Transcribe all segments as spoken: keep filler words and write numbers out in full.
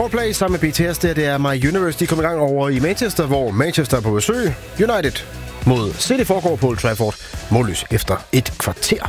Coldplay sammen med B T S, det, det er My Universe. De kom i gang over i Manchester, hvor Manchester er på besøg. United mod City foregår på Old Trafford. Målløs efter et kvarter.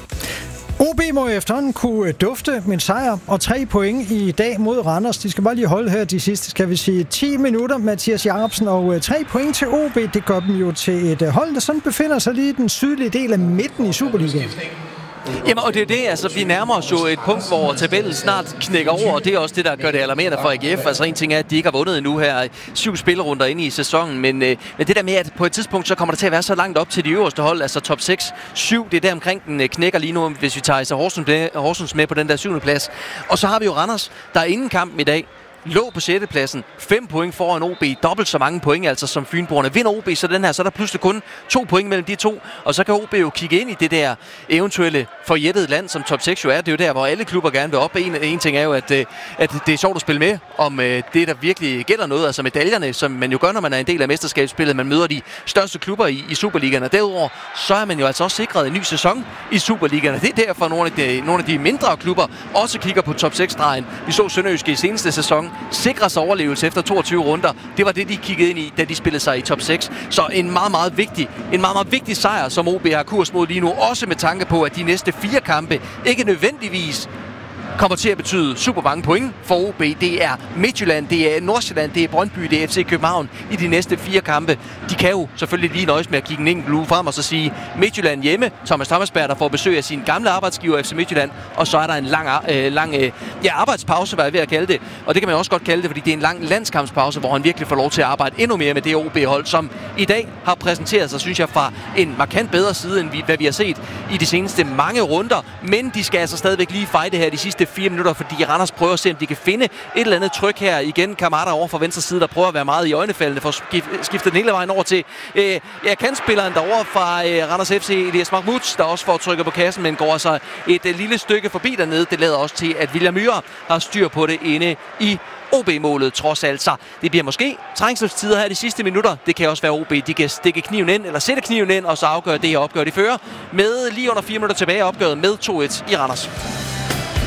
O B må efterhånden kunne dufte med en sejr og tre point i dag mod Randers. De skal bare lige holde her de sidste, skal vi sige, ti minutter. Mathias Jacobsen, og tre point til O B, det gør dem jo til et hold, der sådan befinder sig lige i den sydlige del af midten i Superligaen. Jamen, og det er det, altså, vi nærmer os jo et punkt, hvor tabellen snart knækker over, og det er også det, der gør det alarmerende for A G F. Altså, en ting er, at de ikke har vundet endnu her, syv spillerunder inde i sæsonen, men, øh, men det der med, at på et tidspunkt, så kommer det til at være så langt op til de øverste hold, altså top seks, syv, det er der omkring den øh, knækker lige nu, hvis vi tager så Horsens med, Horsens med på den der syvende plads. Og så har vi jo Randers, der er inden kampen i dag, lå på sjette pladsen, fem point foran O B, dobbelt så mange point altså som Fynboerne. Vinder O B så den her, så er der pludselig kun to point mellem de to, og så kan O B jo kigge ind i det der eventuelle forjættede land, som top seks jo er. Det er jo der, hvor alle klubber gerne vil op. En, en ting er jo, at, at det er sjovt at spille med om det, der virkelig gælder noget, altså medaljerne, som man jo gør, når man er en del af mesterskabsspillet. Man møder de største klubber i, i Superligaen, og derudover, så er man jo altså også sikret en ny sæson i Superligaen. Det er derfor, nogle af de, nogle af de mindre klubber også kigger på top seks-stregen. Vi så Sønderjyske i seneste sæson sikre sig overlevelse efter toogtyve runder. Det var det, de kiggede ind i, da de spillede sig i top seks. Så en meget, meget vigtig, en meget, meget vigtig sejr, som O B har kurs mod lige nu. Også med tanke på, at de næste fire kampe ikke nødvendigvis kommer til at betyde super mange point for O B. Det er Midtjylland, det er Nordsjælland, det er Brøndby, det er F C København i de næste fire kampe. De kan jo selvfølgelig lige nøjes med at kigge en enkelt uge frem og så sige Midtjylland hjemme. Thomas Thomasberg, der får besøg af sin gamle arbejdsgiver F C Midtjylland, og så er der en lang, øh, lang øh, ja, arbejdspause, hvad jeg ved at kalde det. Og det kan man også godt kalde det, fordi det er en lang landskampspause, hvor han virkelig får lov til at arbejde endnu mere med det O B-hold, som i dag har præsenteret sig, synes jeg, fra en markant bedre side, end vi, hvad vi har set i de seneste mange runder. Men de skal altså stadigvæk lige fighte her de sidste fire minutter, fordi Randers prøver at se, om de kan finde et eller andet tryk her. Igen Kamada over fra venstre side, der prøver at være meget i øjnefaldene for at skifte den hele vejen over til øh, ja, kantspilleren derovre fra øh, Randers F C, Elias Mahmoud, der også får trykket på kassen, men går altså et øh, lille stykke forbi dernede. Det lader også til, at William Myhre har styr på det inde i O B-målet trods alt. Så det bliver måske trængselstider her de sidste minutter. Det kan også være O B. De kan stikke kniven ind, eller sætte kniven ind, og så afgøre det her opgør. De fører med lige under fire minutter tilbage opgøret med to et i Randers.